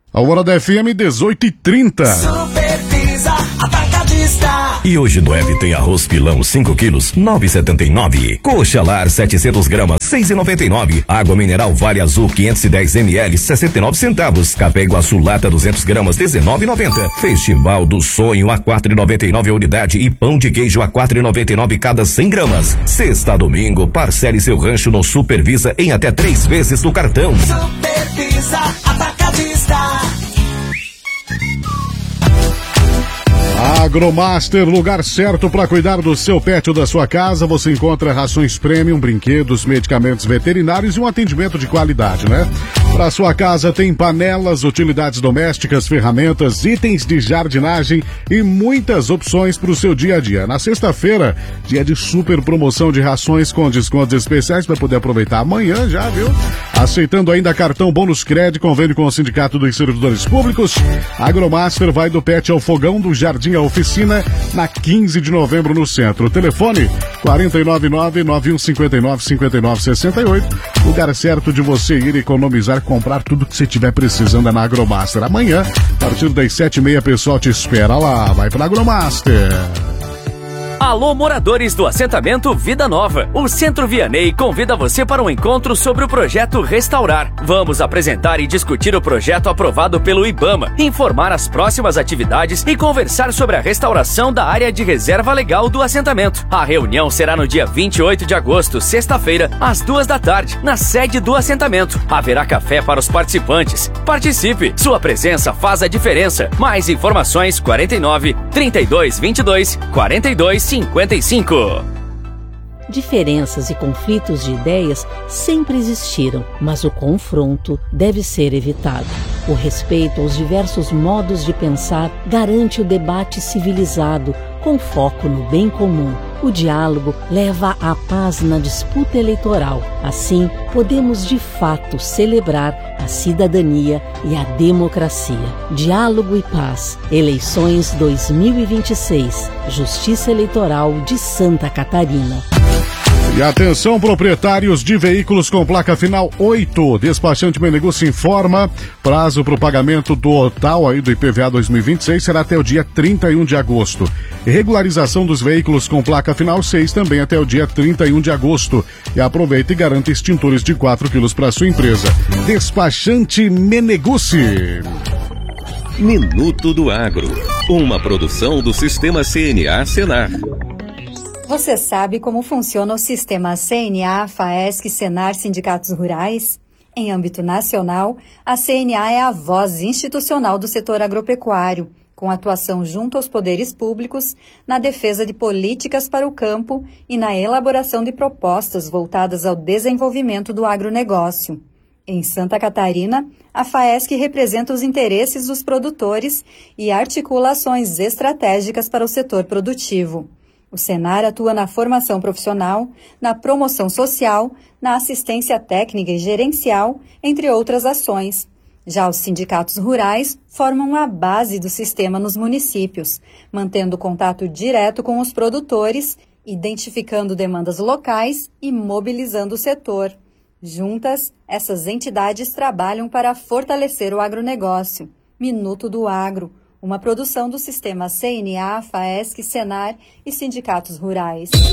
A hora da FM 18h30. Supervisa Atacadista. E hoje no Eve tem arroz pilão 5 quilos, 9,79. Coxa lar 700 gramas, 6,99. Água mineral Vale Azul 510 ml, 69 centavos. Café Iguaçu lata 200 gramas, 19,90. Festival do Sonho a 4,99 a unidade e pão de queijo a 4,99 cada 100 gramas. Sexta a domingo, parcele seu rancho no Supervisa em até 3 vezes no cartão. Supervisa Atacadista. Agromaster, lugar certo para cuidar do seu pet ou da sua casa. Você encontra rações premium, brinquedos, medicamentos veterinários e um atendimento de qualidade, né? Para sua casa tem panelas, utilidades domésticas, ferramentas, itens de jardinagem e muitas opções para o seu dia a dia. Na sexta-feira, dia de super promoção de rações com descontos especiais para poder aproveitar amanhã já, viu? Aceitando ainda cartão bônus crédito, convênio com o Sindicato dos Servidores Públicos. Agromaster vai do pet ao fogão, do jardim à oficina, na 15 de novembro no centro. Telefone 499-9159-5968. Lugar certo de você ir economizar, comprar tudo que você estiver precisando é na Agromaster. Amanhã, a partir das 7h30, pessoal te espera lá. Vai pra Agromaster. Alô, moradores do assentamento Vida Nova. O Centro Vianney convida você para um encontro sobre o projeto Restaurar. Vamos apresentar e discutir o projeto aprovado pelo IBAMA, informar as próximas atividades e conversar sobre a restauração da área de reserva legal do assentamento. A reunião será no dia 28 de agosto, sexta-feira, às 2h, na sede do assentamento. Haverá café para os participantes. Participe! Sua presença faz a diferença. Mais informações 49 32 22 42 55. Diferenças e conflitos de ideias sempre existiram, mas o confronto deve ser evitado. O respeito aos diversos modos de pensar garante o debate civilizado, com foco no bem comum. O diálogo leva à paz na disputa eleitoral. Assim, podemos de fato celebrar a cidadania e a democracia. Diálogo e paz. Eleições 2026. Justiça Eleitoral de Santa Catarina. E atenção, proprietários de veículos com placa final 8. Despachante Menegus informa, prazo para o pagamento total aí do IPVA 2026 será até o dia 31 de agosto. Regularização dos veículos com placa final 6 também até o dia 31 de agosto. E aproveita e garanta extintores de 4 quilos para sua empresa. Despachante Menegus. Minuto do Agro, uma produção do Sistema CNA Senar. Você sabe como funciona o sistema CNA, FAESC, Senar, Sindicatos Rurais? Em âmbito nacional, a CNA é a voz institucional do setor agropecuário, com atuação junto aos poderes públicos, na defesa de políticas para o campo e na elaboração de propostas voltadas ao desenvolvimento do agronegócio. Em Santa Catarina, a FAESC representa os interesses dos produtores e articula ações estratégicas para o setor produtivo. O Senar atua na formação profissional, na promoção social, na assistência técnica e gerencial, entre outras ações. Já os sindicatos rurais formam a base do sistema nos municípios, mantendo contato direto com os produtores, identificando demandas locais e mobilizando o setor. Juntas, essas entidades trabalham para fortalecer o agronegócio. Minuto do Agro. Uma produção do Sistema CNA, FAESC, Senar e Sindicatos Rurais.